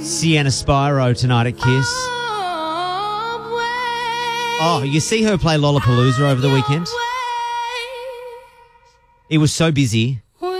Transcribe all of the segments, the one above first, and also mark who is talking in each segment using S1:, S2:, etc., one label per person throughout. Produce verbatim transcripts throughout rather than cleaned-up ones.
S1: Sienna Spyro tonight at Kiss. Oh, you see her play Lollapalooza over the weekend? It was so busy.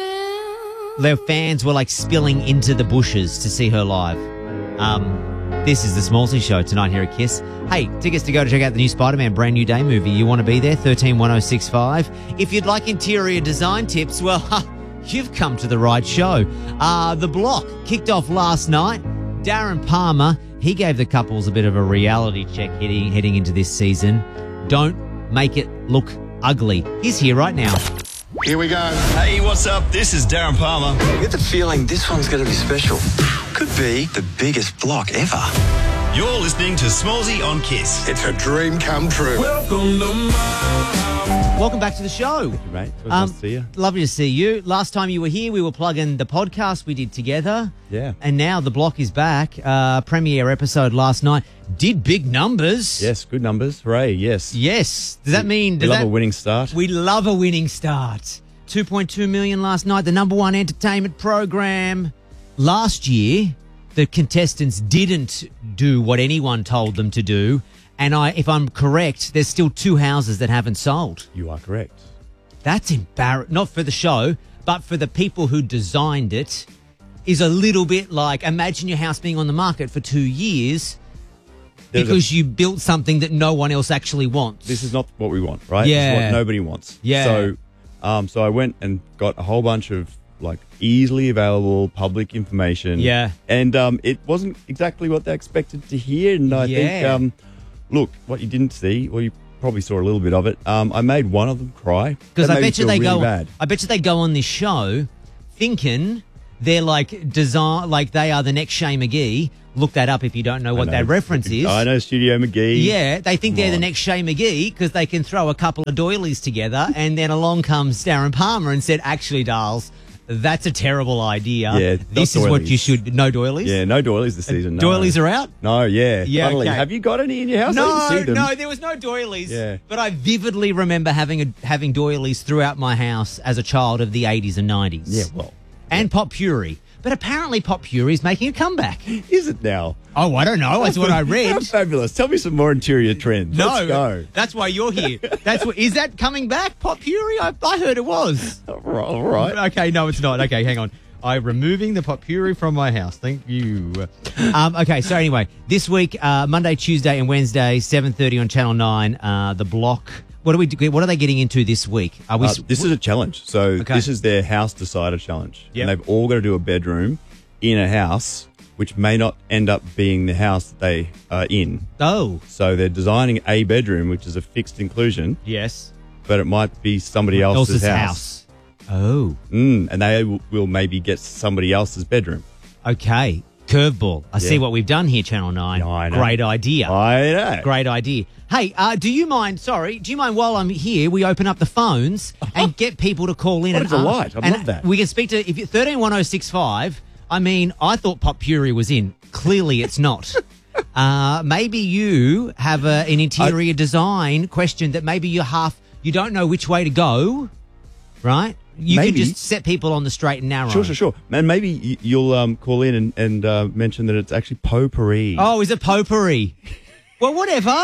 S1: Their fans were like spilling into the bushes to see her live. Um, this is the Smallsy Show tonight here at Kiss. Hey, tickets to go to check out the new Spider-Man Brand New Day movie. You want to be there? thirteen one oh six five. If you'd like interior design tips, well, you've come to the right show. Uh, the Block kicked off last night. Darren Palmer, he gave the couples a bit of a reality check heading, heading into this season. Don't make it look ugly. He's here right now.
S2: Here we go.
S3: Hey, what's up? This is Darren Palmer.
S4: I get the feeling this one's going to be special. Could be the biggest block ever.
S3: You're listening to Smallsy on Kiss.
S2: It's a dream come true.
S5: Welcome to my house.
S1: Welcome back to the show.
S6: Thank you, mate. It was
S1: Um,
S6: nice to see you.
S1: Lovely to see you. Last time you were here, we were plugging the podcast we did together.
S6: Yeah.
S1: And now the Block is back. Uh, premiere episode last night. Did big numbers.
S6: Yes, good numbers. Hooray, yes.
S1: Yes. Does that mean...
S6: We
S1: Does
S6: love
S1: that,
S6: a winning start.
S1: We love a winning start. two point two million last night, the number one entertainment program. Last year, the contestants didn't do what anyone told them to do. And I, if I'm correct, there's still two houses that haven't sold.
S6: You are correct.
S1: That's embarrassing. Not for the show, but for the people who designed it, is a little bit like, imagine your house being on the market for two years
S6: There's
S1: because
S6: a-
S1: you built something that no one else actually wants.
S6: This is not what we want, right?
S1: Yeah.
S6: This is what nobody wants.
S1: Yeah.
S6: So, um, so I went and got a whole bunch of like easily available public information.
S1: Yeah.
S6: And um, it wasn't exactly what they expected to hear. And I think,
S1: Yeah.
S6: um, look, what you didn't see, well, you probably saw a little bit of it. Um, I made one of them cry.
S1: Because
S6: That
S1: I
S6: made me
S1: bet you
S6: feel
S1: they
S6: really
S1: go.
S6: bad.
S1: I bet you they go on this show thinking they're like design, like they are the next Shay McGee. Look that up if you don't know what
S6: I
S1: that
S6: know.
S1: reference is.
S6: I know Studio McGee.
S1: Yeah, they think
S6: Come
S1: they're the
S6: on.
S1: next Shay McGee because they can throw a couple of doilies together, and then along comes Darren Palmer and said, "Actually, Darls, that's a terrible idea.
S6: Yeah,
S1: this
S6: not
S1: is what
S6: doilies.
S1: you should." No doilies.
S6: Yeah, no doilies this season. No.
S1: Doilies are out.
S6: No, yeah.
S1: Yeah,
S6: Funnily.
S1: okay.
S6: Have you got any in your house? I
S1: No,
S6: didn't see them.
S1: no, there was no doilies.
S6: Yeah.
S1: But I vividly remember having a, having doilies throughout my house as a child of the eighties and nineties.
S6: Yeah, well.
S1: And Pop Puri. But apparently Pop Puri is making a comeback.
S6: Is it now?
S1: Oh, I don't know. That's what I
S6: How
S1: read.
S6: fabulous. Tell me some more interior trends.
S1: No,
S6: Let's go.
S1: that's why you're here. That's what, is that coming back, Pop Puri? I, I heard it was.
S6: All right. All right.
S1: Okay, no, it's not. Okay, hang on. I'm removing the Pop Puri from my house. Thank you. Um, okay, so anyway, this week, uh, Monday, Tuesday, and Wednesday, seven thirty on Channel Nine. Uh, the Block. What are we? What are they getting into this week? Are we?
S6: Uh, this is a challenge. So
S1: Okay.
S6: this is their house decider challenge.
S1: Yep.
S6: And they've all got to do a bedroom in a house which may not end up being the house that they are in.
S1: Oh,
S6: So they're designing a bedroom which is a fixed inclusion,
S1: yes.
S6: but it might be somebody else's,
S1: Else's
S6: house.
S1: house. Oh,
S6: Mm, and they will, will maybe get somebody else's bedroom.
S1: okay. Curveball. I see
S6: Yeah.
S1: what we've done here, Channel Nine.
S6: Yeah, I know.
S1: Great idea.
S6: I know.
S1: Great idea. Hey, uh, do you mind, sorry, do you mind while I'm here, we open up the phones and get people to call in?
S6: What
S1: and
S6: a
S1: ask-
S6: delight. I
S1: and
S6: love that.
S1: We can speak to, if you, thirteen one oh six five, I mean, I thought Pop Puri was in. Clearly it's not. uh, maybe you have a, an interior design question that maybe you're half, you don't know which way to go, right? You
S6: Maybe.
S1: can just set people on the straight and narrow.
S6: Sure, sure, sure. And maybe y- you'll um, call in and, and uh, mention that it's actually potpourri.
S1: Oh, is it potpourri? Well, whatever.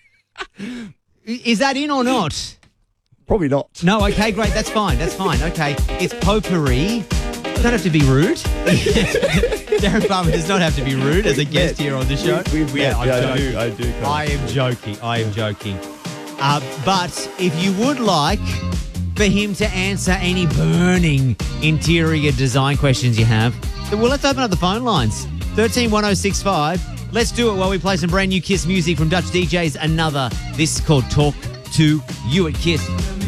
S1: Is that in or not?
S6: Probably not.
S1: No, okay, great. That's fine. That's fine. Okay. It's potpourri. Don't have to be rude. Darren Palmer does not have to be rude as a guest here on the show.
S6: We- we've
S1: yeah,
S6: met.
S1: I'm
S6: Yeah, I
S1: joking.
S6: do- I do kind of-
S1: I am joking. I am joking. Uh, but if you would like for him to answer any burning interior design questions you have, then well, let's open up the phone lines. thirteen one oh six five. Let's do it while we play some brand new Kiss music from Dutch D Js. Another. This is called Talk to You at Kiss.